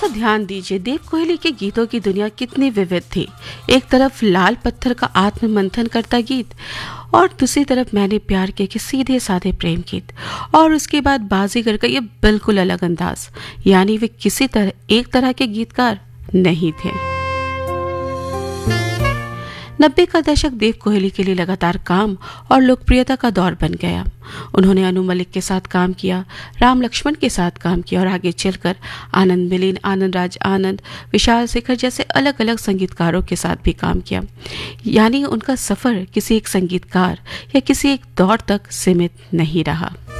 सा ध्यान दीजिए, देव कोहली के गीतों की दुनिया कितनी विविध थी। एक तरफ लाल पत्थर का आत्म मंथन करता गीत और दूसरी तरफ मैंने प्यार किया के सीधे साधे प्रेम गीत, और उसके बाद बाजीगर का ये बिल्कुल अलग अंदाज। यानी वे किसी तरह एक तरह के गीतकार नहीं थे। 90 का दशक देव कोहली के लिए लगातार काम और लोकप्रियता का दौर बन गया। उन्होंने अनु मलिक के साथ काम किया, राम लक्ष्मण के साथ काम किया और आगे चलकर आनंद मिलिन, आनंद राज आनंद, विशाल शेखर जैसे अलग अलग संगीतकारों के साथ भी काम किया। यानी उनका सफर किसी एक संगीतकार या किसी एक दौर तक सीमित नहीं रहा।